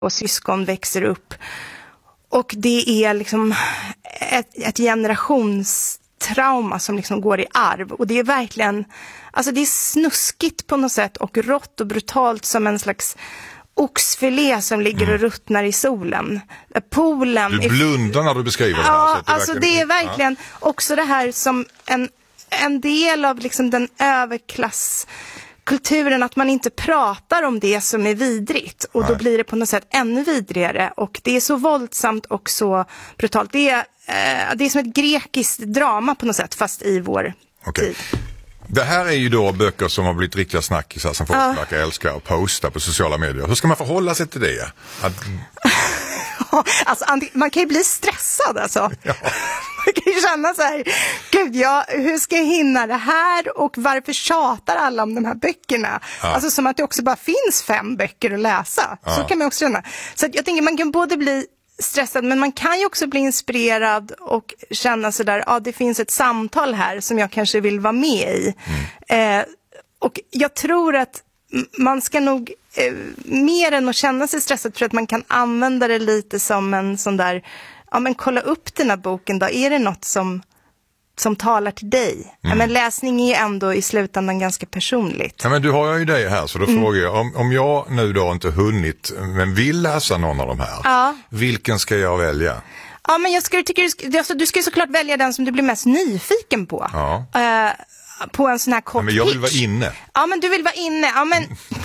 och syskon växer upp. Och det är liksom ett generationstrauma som liksom går i arv. Och det är verkligen, alltså det är snuskigt på något sätt och rått och brutalt som en slags oxfilé som ligger och ruttnar i solen. Poolen. Du blundar när du beskriver det här. Ja, så att alltså det är verkligen också det här som en del av liksom den överklasskulturen, att man inte pratar om det som är vidrigt. Och då blir det på något sätt ännu vidrigare. Och det är så våldsamt och så brutalt. Det är som ett grekiskt drama på något sätt, fast i vår tid. Det här är ju då böcker som har blivit riktiga snackisar som folk verkar älska och posta på sociala medier. Hur ska man förhålla sig till det? Alltså, man kan ju bli stressad alltså. Ja. Man kan ju känna så här, gud, hur ska jag hinna det här och varför tjatar alla om de här böckerna? Ja. Alltså som att det också bara finns 5 böcker att läsa. Ja. Så kan man också känna. Så att jag tänker man kan både bli stressad, men man kan ju också bli inspirerad och känna så där, det finns ett samtal här som jag kanske vill vara med i. Och jag tror att man ska nog mer än att känna sig stressad, för att man kan använda det lite som en sån där, men kolla upp den här boken då, är det något som talar till dig? Men läsning är ändå i slutändan ganska personligt. Ja, men du har ju det här, så då frågar jag, om jag nu då inte hunnit men vill läsa någon av de här, vilken ska jag välja? Ja, men jag tycker du ska såklart välja den som du blir mest nyfiken på. Ja. På en sån här kort men jag vill vara inne. Ja, men du vill vara inne. Ja, men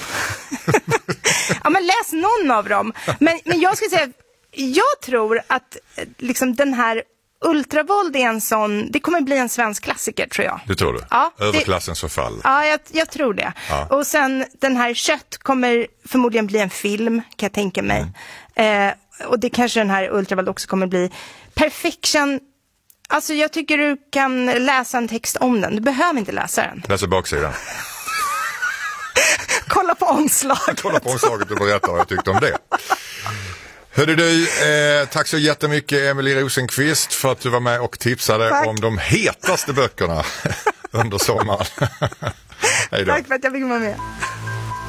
ja, men läs någon av dem. Men jag skulle säga, jag tror att liksom den här Ultravåld är en sån, det kommer bli en svensk klassiker, tror jag. Det tror du? Ja, Överklassens förfall. Ja, jag tror det. Ja. Och sen den här Kött kommer förmodligen bli en film, kan jag tänka mig. Och det kanske den här Ultravåld också kommer bli. Perfection, alltså jag tycker du kan läsa en text om den. Du behöver inte läsa den. Läsa baksidan. Kolla på omslaget. Kolla på omslaget och berätta vad jag tyckte om det. Hörde du, tack så jättemycket Emelie Rosenqvist för att du var med och tipsade om de hetaste böckerna under sommaren. Hej då. Tack för att jag fick vara med.